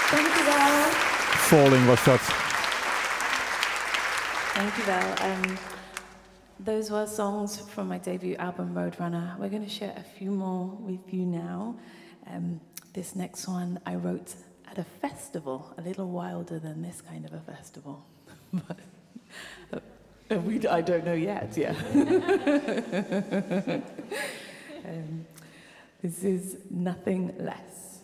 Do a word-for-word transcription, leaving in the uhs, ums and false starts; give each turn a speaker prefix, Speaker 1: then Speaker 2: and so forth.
Speaker 1: Dankjewel.
Speaker 2: Falling was dat.
Speaker 1: Dankjewel. Um, those were songs from my debut album, Roadrunner. We're going to share a few more with you now. Um, this next one I wrote at a festival, a little wilder than this kind of a festival. but uh, we, I don't know yet, yeah. um, this is Nothing Less.